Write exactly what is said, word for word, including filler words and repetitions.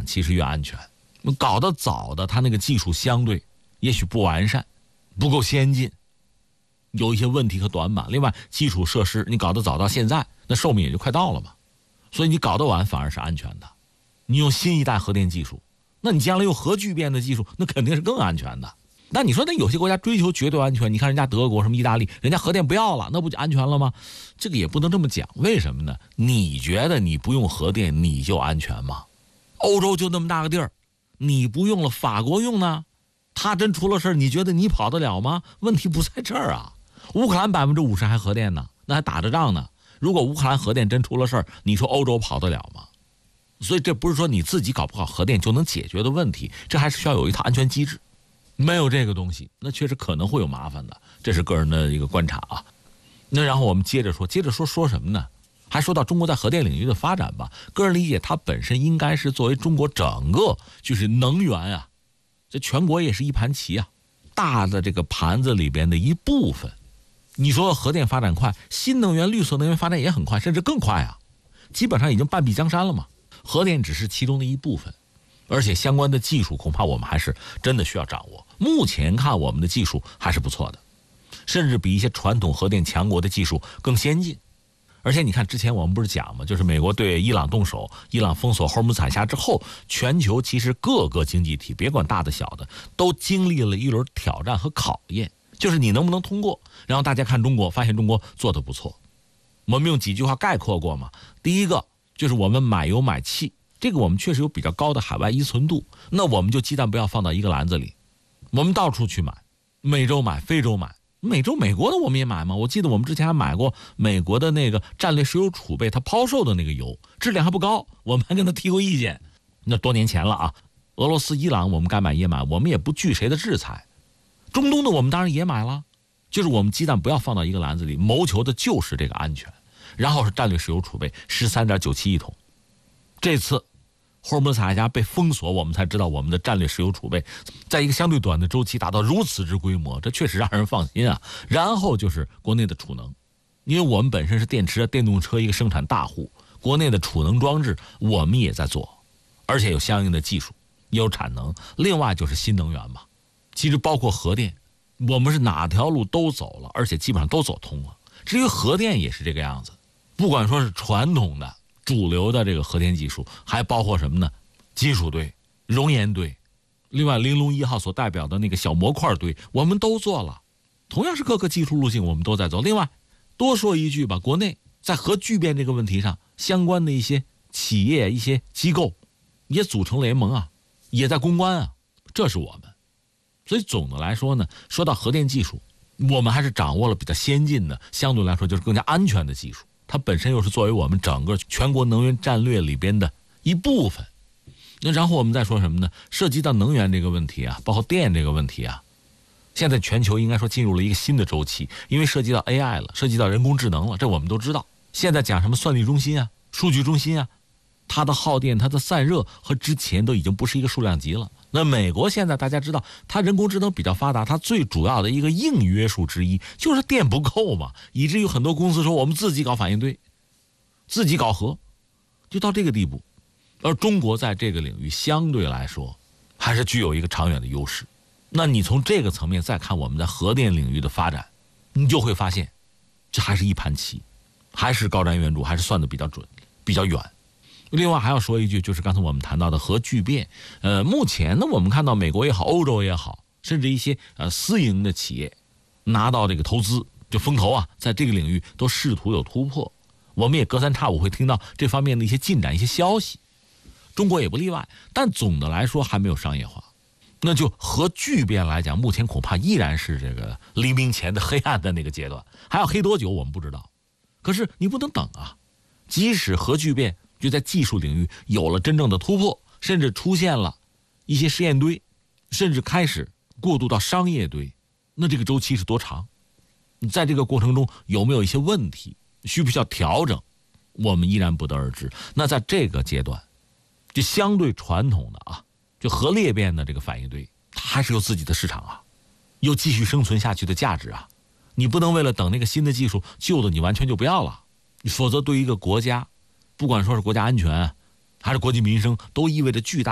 晚其实越安全。搞得早的，它那个技术相对也许不完善，不够先进，有一些问题和短板。另外，基础设施你搞得早到现在，那寿命也就快到了嘛。所以你搞得晚反而是安全的。你用新一代核电技术，那你将来用核聚变的技术，那肯定是更安全的。那你说那有些国家追求绝对安全，你看人家德国什么意大利，人家核电不要了，那不就安全了吗？这个也不能这么讲。为什么呢？你觉得你不用核电你就安全吗？欧洲就那么大个地儿，你不用了，法国用呢？他真出了事，你觉得你跑得了吗？问题不在这儿啊。乌克兰百分之五十还核电呢，那还打着仗呢。如果乌克兰核电真出了事，你说欧洲跑得了吗？所以这不是说你自己搞不好核电就能解决的问题，这还是需要有一套安全机制。没有这个东西，那确实可能会有麻烦的，这是个人的一个观察啊。那然后我们接着说，接着说说什么呢？还说到中国在核电领域的发展吧。个人理解，它本身应该是作为中国整个就是能源啊，这全国也是一盘棋啊，大的这个盘子里边的一部分。你说核电发展快，新能源、绿色能源发展也很快，甚至更快啊，基本上已经半壁江山了嘛。核电只是其中的一部分。而且相关的技术恐怕我们还是真的需要掌握。目前看我们的技术还是不错的，甚至比一些传统核电强国的技术更先进。而且你看之前我们不是讲吗，就是美国对伊朗动手，伊朗封锁霍尔木兹海峡之后，全球其实各个经济体别管大的小的都经历了一轮挑战和考验，就是你能不能通过。然后大家看中国，发现中国做得不错。我们用几句话概括过嘛。第一个就是我们买油买气，这个我们确实有比较高的海外依存度，那我们就鸡蛋不要放到一个篮子里，我们到处去买，美洲买，非洲买，美洲美国的我们也买嘛。我记得我们之前还买过美国的那个战略石油储备，他抛售的那个油质量还不高，我们还跟他提过意见，那多年前了啊。俄罗斯伊朗我们该买也买，我们也不惧谁的制裁。中东的我们当然也买了，就是我们鸡蛋不要放到一个篮子里，谋求的就是这个安全。然后是战略石油储备 十三点九七亿桶，这次霍尔木兹海峡被封锁，我们才知道我们的战略石油储备在一个相对短的周期达到如此之规模，这确实让人放心啊。然后就是国内的储能，因为我们本身是电池、电动车一个生产大户，国内的储能装置我们也在做，而且有相应的技术，也有产能。另外就是新能源嘛，其实包括核电，我们是哪条路都走了，而且基本上都走通了。至于核电也是这个样子，不管说是传统的主流的这个核电技术，还包括什么呢？金属堆、熔岩堆，另外玲珑一号所代表的那个小模块堆，我们都做了。同样是各个技术路径我们都在走。另外多说一句吧，国内在核聚变这个问题上，相关的一些企业、一些机构也组成联盟啊，也在攻关啊，这是我们。所以总的来说呢，说到核电技术，我们还是掌握了比较先进的，相对来说就是更加安全的技术。它本身又是作为我们整个全国能源战略里边的一部分。那然后我们再说什么呢？涉及到能源这个问题啊，包括电这个问题啊，现在全球应该说进入了一个新的周期，因为涉及到 A I 了，涉及到人工智能了，这我们都知道。现在讲什么算力中心啊、数据中心啊，它的耗电、它的散热和之前都已经不是一个数量级了。那美国现在大家知道，它人工智能比较发达，它最主要的一个硬约束之一就是电不够嘛，以至于很多公司说我们自己搞反应堆，自己搞核，就到这个地步。而中国在这个领域相对来说还是具有一个长远的优势。那你从这个层面再看我们在核电领域的发展，你就会发现这还是一盘棋，还是高瞻远瞩，还是算得比较准，比较远。另外还要说一句，就是刚才我们谈到的核聚变，呃，目前呢，我们看到美国也好，欧洲也好，甚至一些呃私营的企业拿到这个投资，就风投啊，在这个领域都试图有突破。我们也隔三差五会听到这方面的一些进展、一些消息，中国也不例外。但总的来说还没有商业化。那就核聚变来讲，目前恐怕依然是这个黎明前的黑暗的那个阶段，还要黑多久我们不知道。可是你不能等啊，即使核聚变就在技术领域有了真正的突破，甚至出现了一些实验堆，甚至开始过渡到商业堆，那这个周期是多长？在这个过程中有没有一些问题，需不需要调整，我们依然不得而知。那在这个阶段，就相对传统的啊，就核裂变的这个反应堆，它还是有自己的市场啊，有继续生存下去的价值啊。你不能为了等那个新的技术，旧的你完全就不要了，否则对于一个国家，不管说是国家安全还是国计民生，都意味着巨大